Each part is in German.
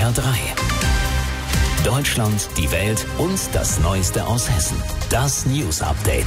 HR3. Deutschland, die Welt und das Neueste aus Hessen. Das News Update.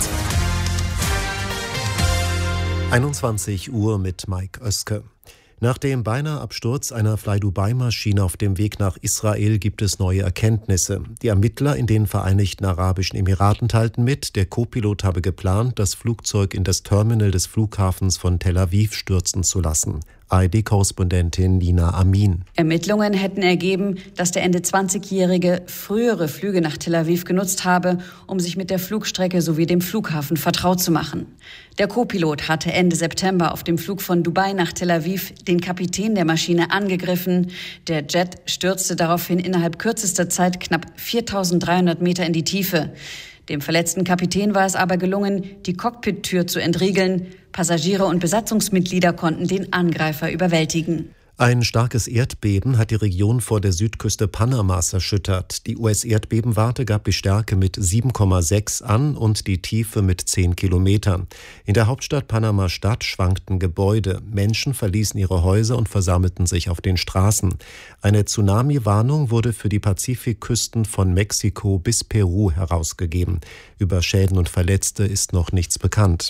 21 Uhr mit Mike Oeske. Nach dem beinahe Absturz einer Fly-Dubai-Maschine auf dem Weg nach Israel gibt es neue Erkenntnisse. Die Ermittler in den Vereinigten Arabischen Emiraten teilten mit, der Co-Pilot habe geplant, das Flugzeug in das Terminal des Flughafens von Tel Aviv stürzen zu lassen. ARD-Korrespondentin Nina Amin. Ermittlungen hätten ergeben, dass der Ende 20-Jährige frühere Flüge nach Tel Aviv genutzt habe, um sich mit der Flugstrecke sowie dem Flughafen vertraut zu machen. Der Co-Pilot hatte Ende September auf dem Flug von Dubai nach Tel Aviv den Kapitän der Maschine angegriffen. Der Jet stürzte daraufhin innerhalb kürzester Zeit knapp 4.300 Meter in die Tiefe. Dem verletzten Kapitän war es aber gelungen, die Cockpit-Tür zu entriegeln. Passagiere und Besatzungsmitglieder konnten den Angreifer überwältigen. Ein starkes Erdbeben hat die Region vor der Südküste Panamas erschüttert. Die US-Erdbebenwarte gab die Stärke mit 7,6 an und die Tiefe mit 10 Kilometern. In der Hauptstadt Panama-Stadt schwankten Gebäude. Menschen verließen ihre Häuser und versammelten sich auf den Straßen. Eine Tsunami-Warnung wurde für die Pazifikküsten von Mexiko bis Peru herausgegeben. Über Schäden und Verletzte ist noch nichts bekannt.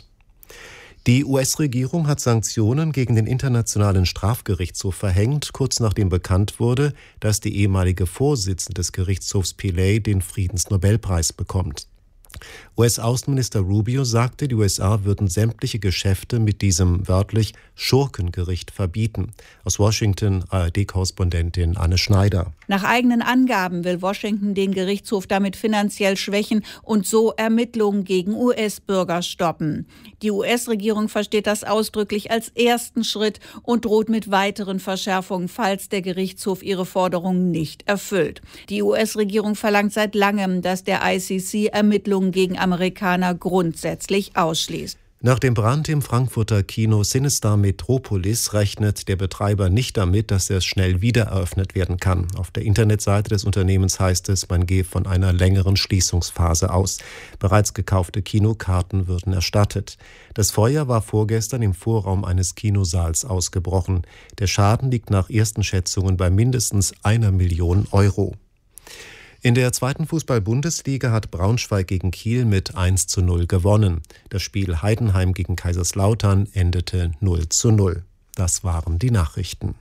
Die US-Regierung hat Sanktionen gegen den Internationalen Strafgerichtshof verhängt, kurz nachdem bekannt wurde, dass die ehemalige Vorsitzende des Gerichtshofs Pillay den Friedensnobelpreis bekommt. US-Außenminister Rubio sagte, die USA würden sämtliche Geschäfte mit diesem wörtlich Schurkengericht verbieten. Aus Washington ARD-Korrespondentin Anne Schneider. Nach eigenen Angaben will Washington den Gerichtshof damit finanziell schwächen und so Ermittlungen gegen US-Bürger stoppen. Die US-Regierung versteht das ausdrücklich als ersten Schritt und droht mit weiteren Verschärfungen, falls der Gerichtshof ihre Forderungen nicht erfüllt. Die US-Regierung verlangt seit langem, dass der ICC Ermittlungen gegen Amerikaner grundsätzlich ausschließt. Nach dem Brand im Frankfurter Kino Cinestar Metropolis rechnet der Betreiber nicht damit, dass es schnell wieder eröffnet werden kann. Auf der Internetseite des Unternehmens heißt es, man gehe von einer längeren Schließungsphase aus. Bereits gekaufte Kinokarten würden erstattet. Das Feuer war vorgestern im Vorraum eines Kinosaals ausgebrochen. Der Schaden liegt nach ersten Schätzungen bei mindestens 1 Million Euro. In der zweiten Fußball-Bundesliga hat Braunschweig gegen Kiel mit 1:0 gewonnen. Das Spiel Heidenheim gegen Kaiserslautern endete 0:0. Das waren die Nachrichten.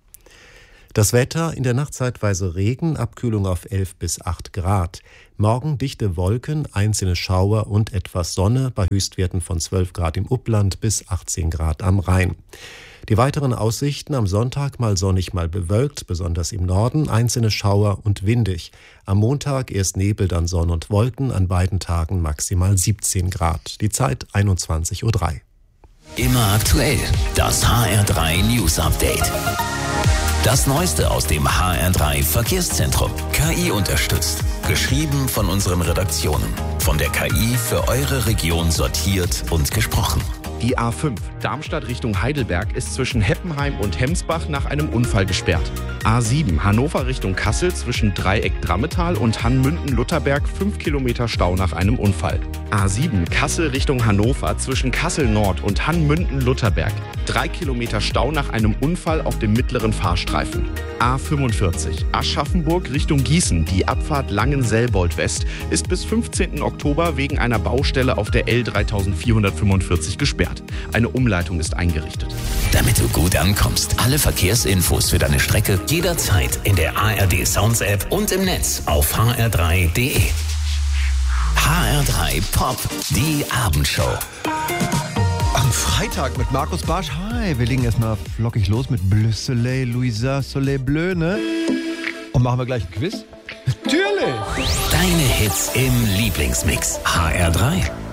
Das Wetter, in der Nacht zeitweise Regen, Abkühlung auf 11 bis 8 Grad. Morgen dichte Wolken, einzelne Schauer und etwas Sonne bei Höchstwerten von 12 Grad im Upland bis 18 Grad am Rhein. Die weiteren Aussichten: am Sonntag mal sonnig, mal bewölkt, besonders im Norden, einzelne Schauer und windig. Am Montag erst Nebel, dann Sonne und Wolken, an beiden Tagen maximal 17 Grad. Die Zeit 21:03 Uhr. Immer aktuell, das HR3 News Update. Das Neueste aus dem HR3 Verkehrszentrum. KI unterstützt. Geschrieben von unseren Redaktionen. Von der KI für eure Region sortiert und gesprochen. Die A5 Darmstadt Richtung Heidelberg ist zwischen Heppenheim und Hemsbach nach einem Unfall gesperrt. A7 Hannover Richtung Kassel zwischen Dreieck Drammetal und Hannmünden-Lutherberg 5 Kilometer Stau nach einem Unfall. A7 Kassel Richtung Hannover zwischen Kassel Nord und Hannmünden-Lutherberg 3 Kilometer Stau nach einem Unfall auf dem mittleren Fahrstreifen. A45 Aschaffenburg Richtung Gießen, die Abfahrt Langen-Selbold West, ist bis 15. Oktober wegen einer Baustelle auf der L3445 gesperrt. Eine Umleitung ist eingerichtet. Damit du gut ankommst, alle Verkehrsinfos für deine Strecke jederzeit in der ARD Sounds App und im Netz auf hr3.de. HR3 Pop, die Abendshow. Am Freitag mit Markus Barsch. Hi, wir legen erstmal flockig los mit Bleu Soleil, Louisa Soleil Bleu, ne? Und machen wir gleich ein Quiz? Natürlich! Deine Hits im Lieblingsmix. HR3.